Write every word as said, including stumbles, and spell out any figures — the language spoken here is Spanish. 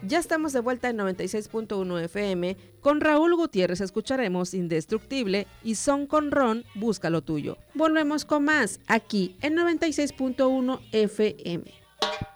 Ya estamos de vuelta en noventa y seis punto uno F M. Con Raúl Gutiérrez escucharemos Indestructible y Son con Ron, Busca lo Tuyo. Volvemos con más aquí en noventa y seis punto uno F M.